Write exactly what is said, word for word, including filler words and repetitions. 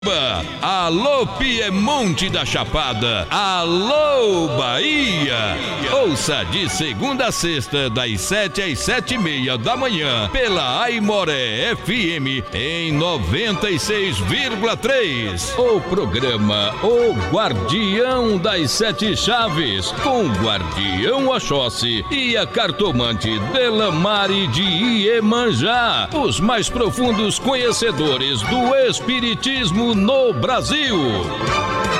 Alô Piemonte da Chapada, alô Bahia. Ouça de segunda a sexta, das sete às sete e meia da manhã, pela Aimoré F M em noventa e seis vírgula três. O programa O Guardião das Sete Chaves, com o Guardião Oxóssi e a cartomante Delamare de Iemanjá, os mais profundos conhecedores do espiritismo no Brasil.